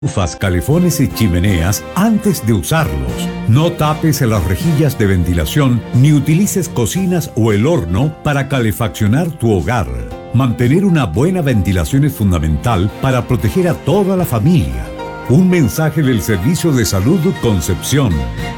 Estufas, calefones y chimeneas antes de usarlos. No tapes las rejillas de ventilación ni utilices cocinas o el horno para calefaccionar tu hogar. Mantener una buena ventilación es fundamental para proteger a toda la familia. Un mensaje del Servicio de Salud Concepción.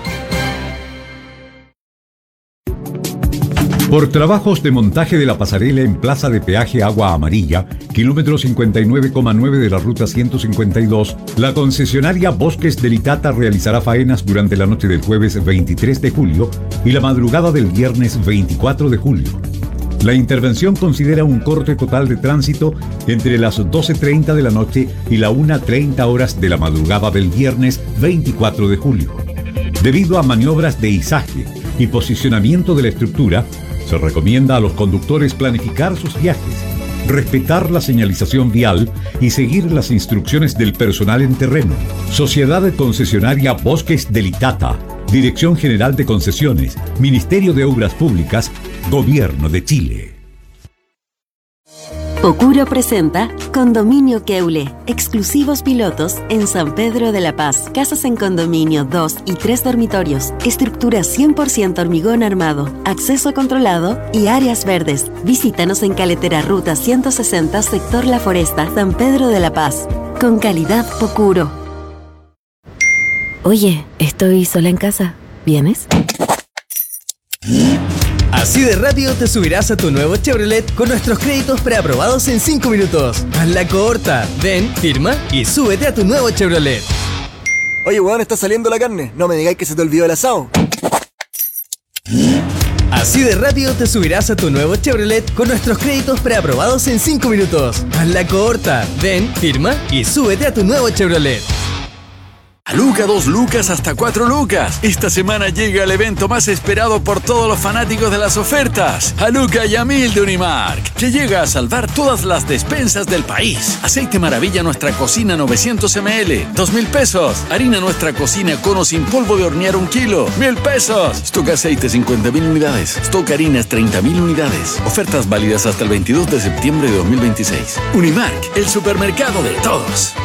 Por trabajos de montaje de la pasarela en Plaza de Peaje Agua Amarilla, kilómetro 59,9 de la ruta 152, la concesionaria Bosques del Itata realizará faenas durante la noche del jueves 23 de julio y la madrugada del viernes 24 de julio. La intervención considera un corte total de tránsito entre las 12:30 de la noche y la 1:30 horas de la madrugada del viernes 24 de julio. Debido a maniobras de izaje y posicionamiento de la estructura, se recomienda a los conductores planificar sus viajes, respetar la señalización vial y seguir las instrucciones del personal en terreno. Sociedad Concesionaria Bosques del Itata, Dirección General de Concesiones, Ministerio de Obras Públicas, Gobierno de Chile. Pocuro presenta Condominio Keule, exclusivos pilotos en San Pedro de la Paz. Casas en condominio 2 y 3 dormitorios, estructura 100% hormigón armado, acceso controlado y áreas verdes. Visítanos en Caletera Ruta 160, sector La Foresta, San Pedro de la Paz. Con calidad Pocuro. Oye, estoy sola en casa. ¿Vienes? Así de rápido te subirás a tu nuevo Chevrolet con nuestros créditos preaprobados en 5 minutos. Hazla corta. Ven, firma y súbete a tu nuevo Chevrolet. Oye, weón, está saliendo la carne. No me digáis que se te olvidó el asado. Así de rápido te subirás a tu nuevo Chevrolet con nuestros créditos preaprobados en 5 minutos. Hazla corta. Ven, firma y súbete a tu nuevo Chevrolet. A Luca, 2 lucas hasta 4 lucas. Esta semana llega el evento más esperado por todos los fanáticos de las ofertas. A Luca y a 1000 de Unimark, que llega a salvar todas las despensas del país. Aceite Maravilla Nuestra Cocina 900 ml, 2.000 pesos. Harina Nuestra Cocina Cono sin polvo de hornear 1 kilo, 1.000 pesos. Stock aceite 50.000 unidades. Stock harinas 30.000 unidades. Ofertas válidas hasta el 22 de septiembre de 2026. Unimark, el supermercado de todos.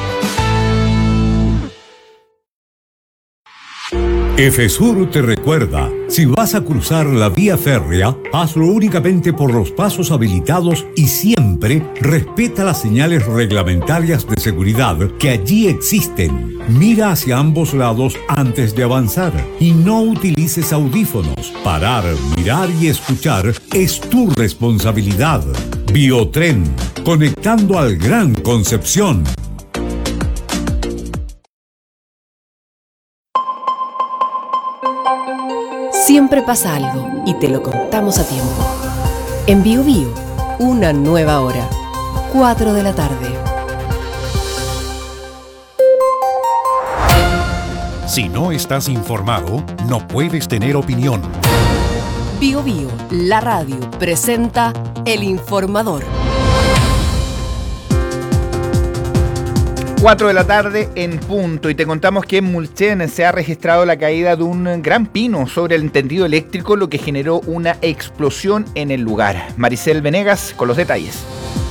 EFESUR te recuerda, si vas a cruzar la vía férrea, hazlo únicamente por los pasos habilitados y siempre respeta las señales reglamentarias de seguridad que allí existen. Mira hacia ambos lados antes de avanzar y no utilices audífonos. Parar, mirar y escuchar es tu responsabilidad. Biotren, conectando al Gran Concepción. Siempre pasa algo y te lo contamos a tiempo. En Bio Bio, una nueva hora, 4 de la tarde. Si no estás informado, no puedes tener opinión. Bio Bio, la radio, presenta El Informador. 4 de la tarde en punto y te contamos que en Mulchen se ha registrado la caída de un gran pino sobre el tendido eléctrico, lo que generó una explosión en el lugar. Maricel Venegas con los detalles.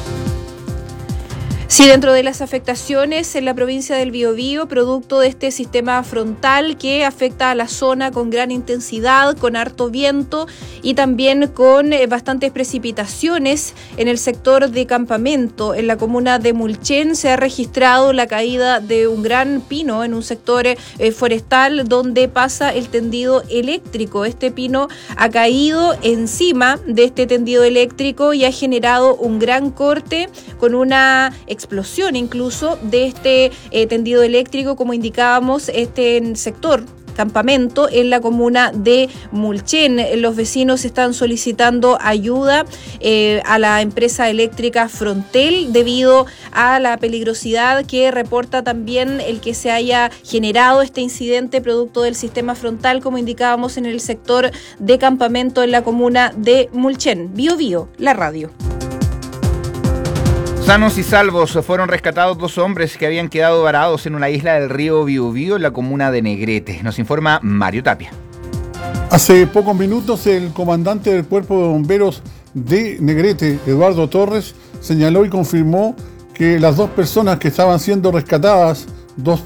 Sí, dentro de las afectaciones en la provincia del Biobío, producto de este sistema frontal que afecta a la zona con gran intensidad, con harto viento y también con bastantes precipitaciones en el sector de Campamento. En la comuna de Mulchen se ha registrado la caída de un gran pino en un sector forestal donde pasa el tendido eléctrico. Este pino ha caído encima de este tendido eléctrico y ha generado un gran corte con una explosión incluso de este tendido eléctrico, como indicábamos, este sector Campamento en la comuna de Mulchen. Los vecinos están solicitando ayuda a la empresa eléctrica Frontel debido a la peligrosidad que reporta también el que se haya generado este incidente producto del sistema frontal, como indicábamos, en el sector de Campamento en la comuna de Mulchen. Bio Bio, la radio. Sanos y salvos fueron rescatados 2 hombres que habían quedado varados en una isla del río Biobío en la comuna de Negrete. Nos informa Mario Tapia. Hace pocos minutos el comandante del Cuerpo de Bomberos de Negrete, Eduardo Torres, señaló y confirmó que las 2 personas que estaban siendo rescatadas dos